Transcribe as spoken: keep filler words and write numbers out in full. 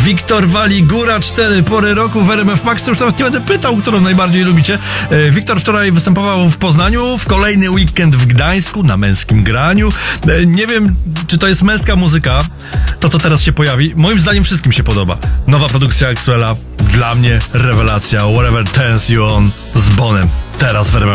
Wiktor wali góra, cztery pory roku w R M F Max. To już nawet nie będę pytał, którą najbardziej lubicie. Wiktor wczoraj występował w Poznaniu, w kolejny weekend w Gdańsku, na męskim graniu. Nie wiem, czy to jest męska muzyka, to co teraz się pojawi. Moim zdaniem wszystkim się podoba. Nowa produkcja Axwella, dla mnie rewelacja. Whatever Turns You On z Bonem. Teraz w R M F